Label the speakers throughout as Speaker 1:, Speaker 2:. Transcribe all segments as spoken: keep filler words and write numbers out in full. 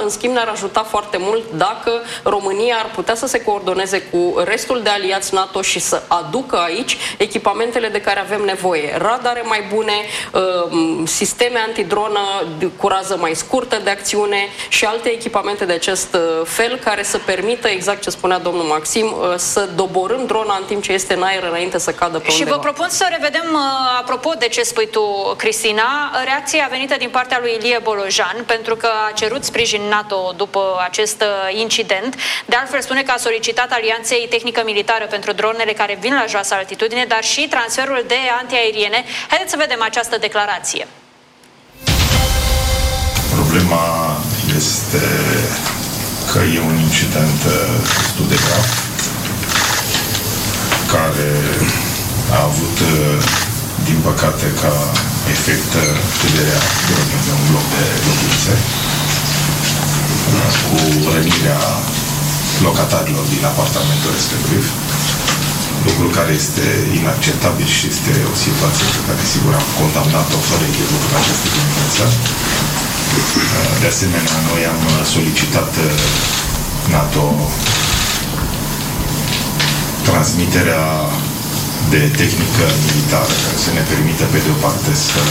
Speaker 1: în schimb, ne-ar ajuta foarte mult dacă România ar putea să se coordoneze cu restul de aliați NATO și să aducă aici echipamentele de care avem nevoie. Radare mai bune, sisteme antidronă cu rază mai scurtă de acțiune și alte echipamente de acest fel care să permită, exact ce spunea domnul Maxim, să doborâm drona în timp ce este în aer înainte să cadă pe undeva.
Speaker 2: Și vă propun să revedem, apropo de ce spui tu, Cristina, reacția venită din partea lui Ilie Bolojan, pentru că a cerut sprijin NATO după acest incident. De altfel spune că a solicitat alianței tehnică militară pentru dronele care vin la joasă altitudine, dar și transferul de antiaeriene. Haideți să vedem această declarație.
Speaker 3: Problema este că e un incident destul de grav care a avut, din păcate, ca efect căderea dronului de un bloc de locuințe cu rănirea locatarilor din apartamentul respectiv, lucru care este inacceptabil și este o situație pe care sigur am condamnat-o fără echivoc în această dimineață. De asemenea, noi am solicitat NATO transmiterea de tehnică militară care să ne permită, pe de o parte, să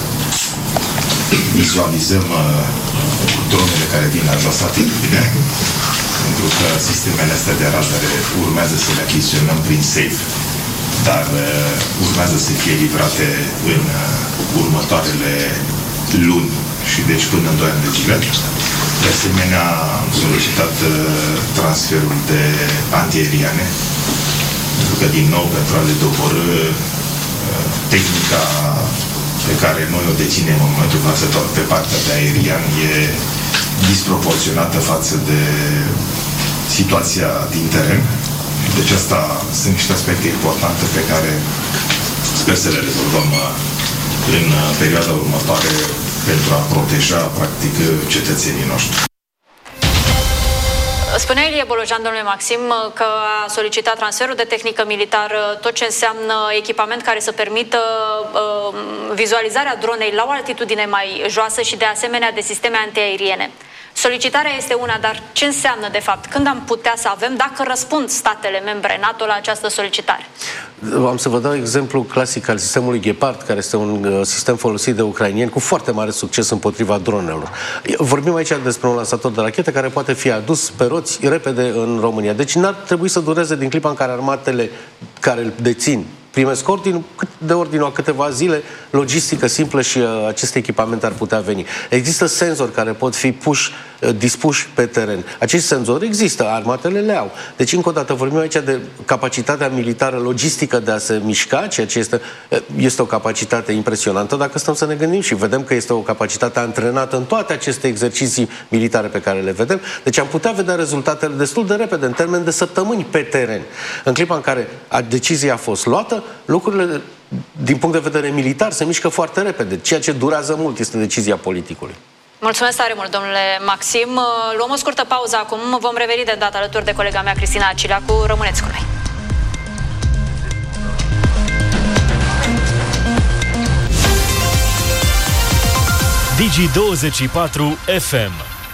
Speaker 3: vizualizăm dronele care vin la joasă altitudine, pentru că sistemele astea de radare urmează să le achiziționăm prin SAFE, dar urmează să fie livrate în următoarele luni și deci până în doi ani de zile. De asemenea, am solicitat transferul de antiaeriane, pentru că, din nou, pentru a le doborî, tehnica pe care noi o deținem în momentul față pe partea de aerian e disproporționată față de situația din teren. Deci asta sunt niște aspecte importante pe care sper să le rezolvăm în perioada următoare pentru a proteja, practic, cetățenii noștri.
Speaker 2: Spunea Ilie Bolojan, domnule Maxim, că a solicitat transferul de tehnică militară, tot ce înseamnă echipament care să permită uh, vizualizarea dronei la o altitudine mai joasă și de asemenea de sisteme antiaeriene. Solicitarea este una, dar ce înseamnă de fapt? Când am putea să avem, dacă răspund statele membre NATO la această solicitare?
Speaker 4: Am să vă dau exemplu clasic al sistemului Gepard, care este un uh, sistem folosit de ucrainieni cu foarte mare succes împotriva dronelor. Vorbim aici despre un lansator de rachete care poate fi adus pe roți repede în România. Deci n-ar trebui să dureze din clipa în care armatele care îl dețin primesc ordinul, de ordinul a câteva zile, logistică simplă și uh, aceste echipamente ar putea veni. Există senzori care pot fi puși, uh, dispuși pe teren. Acești senzori există, armatele le au. Deci, încă o dată, vorbim aici de capacitatea militară logistică de a se mișca, ceea ce este, uh, este o capacitate impresionantă dacă stăm să ne gândim și vedem că este o capacitate antrenată în toate aceste exerciții militare pe care le vedem. Deci am putea vedea rezultatele destul de repede, în termen de săptămâni pe teren. În clipa în care a, decizia a fost luată, lucrurile, din punct de vedere militar, se mișcă foarte repede. Ceea ce durează mult este decizia politicului.
Speaker 2: Mulțumesc tare mult, domnule Maxim. Luăm o scurtă pauză acum. Vom reveni de îndată alături de colega mea, Cristina Acileacu. Rămâneți cu noi.
Speaker 5: Digi douăzeci și patru F M.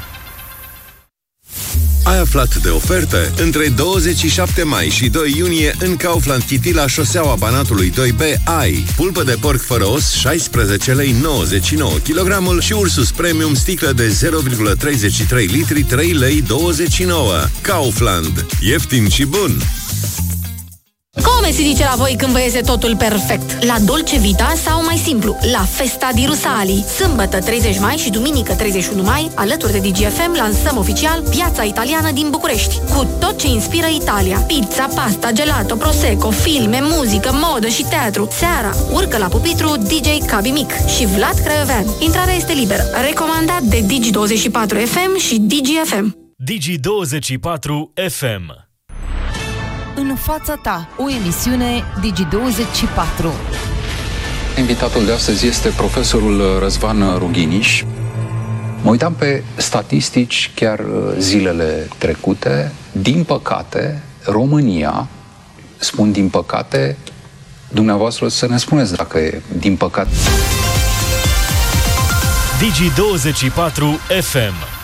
Speaker 6: Ai aflat de oferte? Între douăzeci și șapte mai și doi iunie în Kaufland City la șoseaua Banatului doi B ai pulpă de porc fără os șaisprezece lei nouăzeci și nouă kilogramul și Ursus Premium sticlă de zero virgulă treizeci și trei litri trei lei douăzeci și nouă. Kaufland. Ieftin și bun!
Speaker 7: Come si dice la voi când vă iese totul perfect? La Dolce Vita sau mai simplu, la Festa di Rusali. Sâmbătă treizeci mai și duminică treizeci și unu mai, alături de Digi F M, lansăm oficial Piața Italiană din București, cu tot ce inspiră Italia. Pizza, pasta, gelato, prosecco, filme, muzică, modă și teatru. Seara, urcă la pupitru D J Cabi Mic și Vlad Craiovean. Intrarea este liberă. Recomandat de Digi douăzeci și patru F M și Digi F M.
Speaker 5: Digi douăzeci și patru F M.
Speaker 8: În fața ta, o emisiune Digi douăzeci și patru.
Speaker 9: Invitatul de astăzi este profesorul Răzvan Rughiniș. Mă uitam pe statistici chiar zilele trecute. Din păcate, România, spun din păcate, dumneavoastră să ne spuneți dacă e din păcate.
Speaker 5: Digi douăzeci și patru F M.